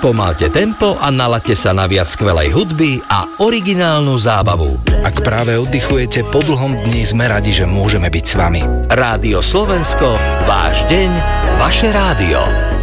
Spomalte tempo a nalaďte sa na viac skvelej hudby a originálnu zábavu. Ak práve oddychujete po dlhom dni, sme radi, že môžeme byť s vami. Rádio Slovensko, váš deň, vaše rádio.